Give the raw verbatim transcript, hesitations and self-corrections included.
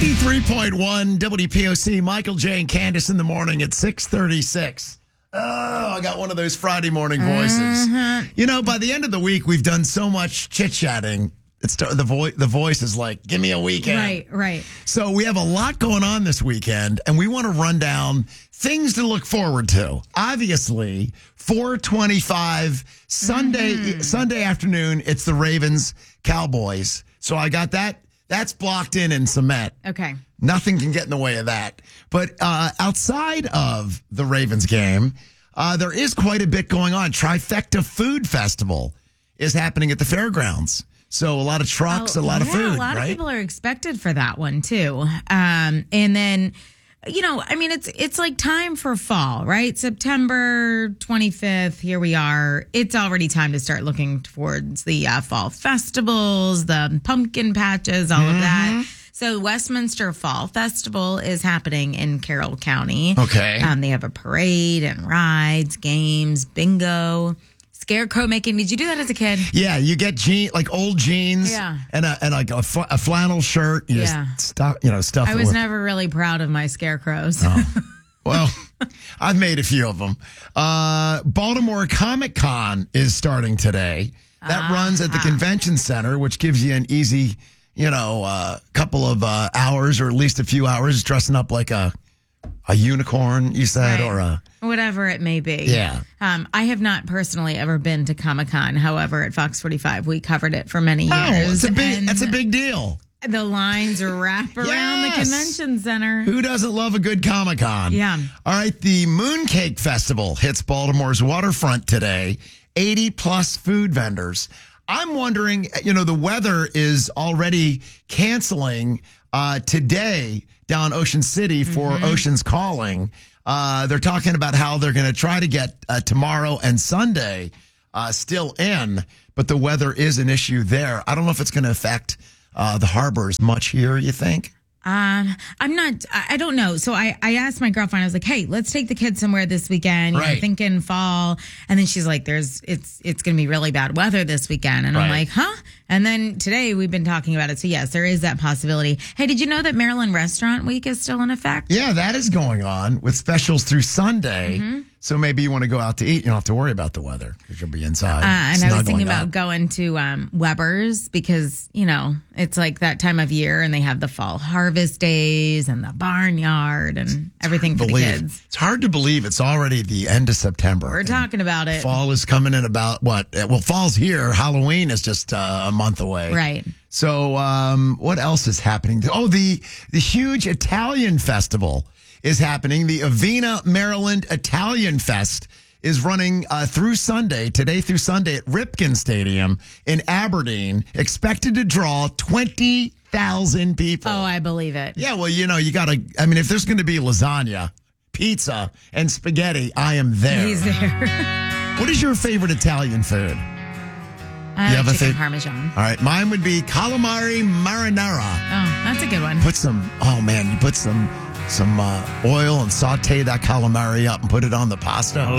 ninety-three point one W P O C, Michael J. and Candace in the morning at six thirty-six. Oh, I got one of those Friday morning voices. Uh-huh. You know, by the end of the week, we've done so much chit-chatting. It's the, vo- the voice is like, give me a weekend. Right, right. So we have a lot going on this weekend, and we want to run down things to look forward to. Obviously, four twenty-five Sunday Mm-hmm. Sunday afternoon, it's the Ravens Cowboys. So I got that. That's blocked in in cement. Okay. Nothing can get in the way of that. But uh, outside of the Ravens game, uh, there is quite a bit going on. Trifecta Food Festival is happening at the fairgrounds. So a lot of trucks, Oh, a lot of yeah, food, a lot right? of people are expected for that one too. Um, and then, you know, I mean, it's it's like time for fall, right? September twenty-fifth, here we are. It's already time to start looking towards the uh, fall festivals, the pumpkin patches, all Mm-hmm. of that. So Westminster Fall Festival is happening in Carroll County. Okay. Um, they have a parade and rides, games, bingo. Scarecrow making. Did you do that as a kid? Yeah, you get jean like old jeans, Yeah. and a and like a, fl- a flannel shirt. You Yeah. just stuff, you know, stuff. I it was with- never really proud of my scarecrows. Well, I've made a few of them. Uh, Baltimore Comic Con is starting today. That Ah. runs at the convention center, which gives you an easy, you know, uh, couple of uh, hours or at least a few hours dressing up like a a unicorn, you said, Right. or a Whatever it may be. Yeah. Um, I have not personally ever been to Comic Con. However, at Fox forty-five, we covered it for many years. oh, it's a big, and that's a big deal. The lines wrap around Yes. the convention center. Who doesn't love a good Comic Con? Yeah. All right, the Mooncake Festival hits Baltimore's waterfront today. eighty plus food vendors. I'm wondering, you know, the weather is already canceling uh, today down Ocean City for Mm-hmm. Ocean's Calling. Uh, they're talking about how they're going to try to get uh, tomorrow and Sunday uh, still in, but the weather is an issue there. I don't know if it's going to affect uh, the harbors much here, you think? Um, I'm not, I I don't know. So I, I asked my girlfriend, I was like, hey, let's take the kids somewhere this weekend. You know, Right. thinking fall. And then she's like, there's, it's, it's going to be really bad weather this weekend. And I'm Right. like, huh? And then today we've been talking about it. So yes, there is that possibility. Hey, did you know that Maryland Restaurant Week is still in effect? Yeah, that is going on with specials through Sunday. Mm-hmm. So maybe you want to go out to eat. You don't have to worry about the weather because you'll be inside. Uh, and I was snuggling thinking about up. going to um, Weber's because, you know, it's like that time of year and they have the fall harvest days and the barnyard and everything for the Believe. kids. It's hard to believe it's already the end of September. We're And talking about it. Fall is coming in about what? Well, fall's here. Halloween is just uh, a month away. Right. So um, what else is happening? Oh, the the huge Italian festival is happening. The Avena, Maryland Italian Fest is running uh, through Sunday, today through Sunday at Ripken Stadium in Aberdeen, expected to draw twenty thousand people. Oh, I believe it. Yeah, well, you know, you got to, I mean, if there's going to be lasagna, pizza, and spaghetti, I am there. He's there. What is your favorite Italian food? I You have a chicken fa- parmesan. All right, mine would be calamari marinara. Oh, that's a good one. Put some, oh man, you put some some uh, oil and saute that calamari up and put it on the pasta.